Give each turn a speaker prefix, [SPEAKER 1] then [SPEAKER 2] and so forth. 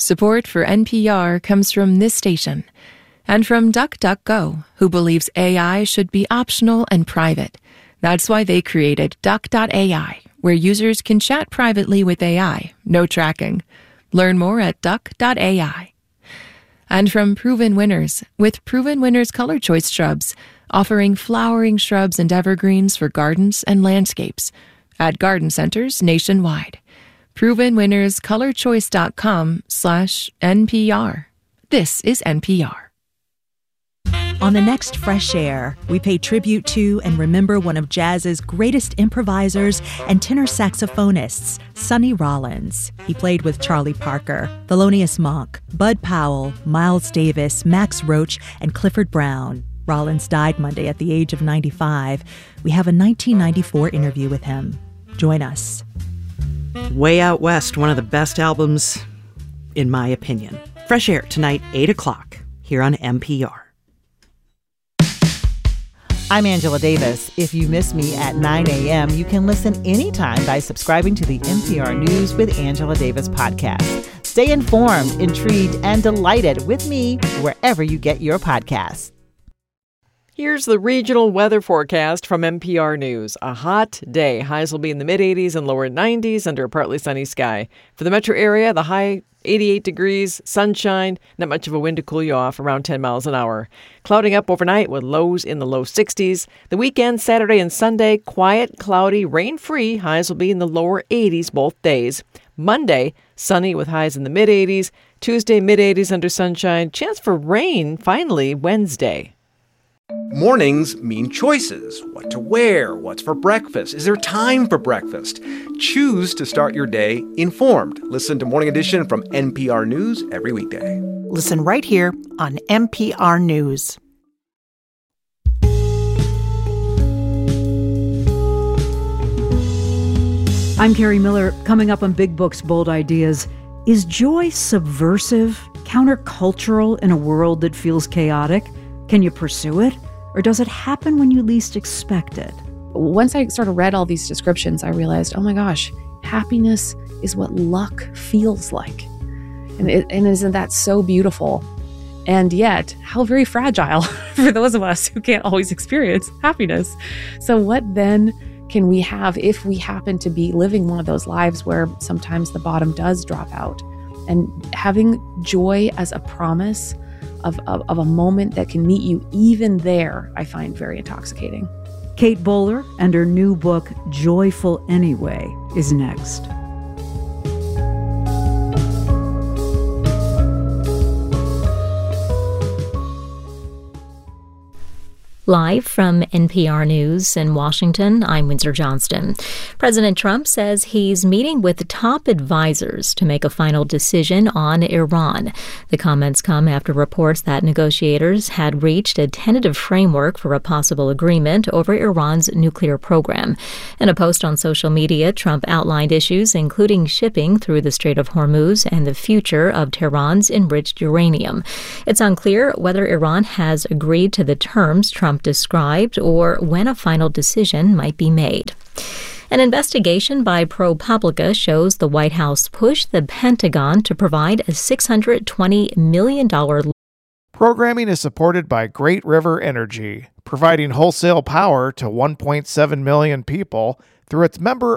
[SPEAKER 1] Support for NPR comes from this station and from DuckDuckGo, who believes AI should be optional and private. That's why they created Duck.ai, where users can chat privately with AI, no tracking. Learn more at Duck.ai. And from Proven Winners, with Proven Winners Color Choice Shrubs, offering flowering shrubs and evergreens for gardens and landscapes at garden centers nationwide. ProvenWinnersColorChoice.com/NPR. This is NPR.
[SPEAKER 2] On the next Fresh Air, we pay tribute to and remember one of jazz's greatest improvisers and tenor saxophonists, Sonny Rollins. He played with Charlie Parker, Thelonious Monk, Bud Powell, Miles Davis, Max Roach, and Clifford Brown. Rollins died Monday at the age of 95. We have a 1994 interview with him. Join us.
[SPEAKER 3] Way Out West, one of the best albums, in my opinion. Fresh Air tonight, 8 o'clock, here on NPR.
[SPEAKER 4] I'm Angela Davis. If you miss me at 9 a.m., you can listen anytime by subscribing to the NPR News with Angela Davis podcast. Stay informed, intrigued, and delighted with me wherever you get your podcasts.
[SPEAKER 5] Here's the regional weather forecast from NPR News. A hot day. Highs will be in the mid-80s and lower 90s under a partly sunny sky. For the metro area, the high 88 degrees, sunshine, not much of a wind to cool you off, around 10 miles an hour. Clouding up overnight with lows in the low 60s. The weekend, Saturday and Sunday, quiet, cloudy, rain-free. Highs will be in the lower 80s both days. Monday, sunny with highs in the mid-80s. Tuesday, mid-80s under sunshine. Chance for rain, finally, Wednesday.
[SPEAKER 6] Mornings mean choices. What to wear, what's for breakfast. Is there time for breakfast? Choose to start your day informed. Listen to Morning Edition from NPR News every weekday.
[SPEAKER 7] Listen right here on NPR News.
[SPEAKER 8] I'm Carrie Miller. Coming up on Big Books, Bold Ideas. Is joy subversive, countercultural in a world that feels chaotic? Can you pursue it? Or does it happen when you least expect it?
[SPEAKER 9] Once I sort of read all these descriptions, I realized, oh my gosh, happiness is what luck feels like. And isn't that so beautiful? And yet, how very fragile for those of us who can't always experience happiness. So what then can we have if we happen to be living one of those lives where sometimes the bottom does drop out? And having joy as a promise of a moment that can meet you even there, I find very intoxicating.
[SPEAKER 8] Kate Bowler and her new book, Joyful Anyway, is next.
[SPEAKER 10] Live from NPR News in Washington, I'm Windsor Johnston. President Trump says he's meeting with top advisors to make a final decision on Iran. The comments come after reports that negotiators had reached a tentative framework for a possible agreement over Iran's nuclear program. In a post on social media, Trump outlined issues including shipping through the Strait of Hormuz and the future of Tehran's enriched uranium. It's unclear whether Iran has agreed to the terms Trump described or when a final decision might be made. An investigation by ProPublica shows the White House pushed the Pentagon to provide a $620 million.
[SPEAKER 11] Programming is supported by Great River Energy, providing wholesale power to 1.7 million people through its member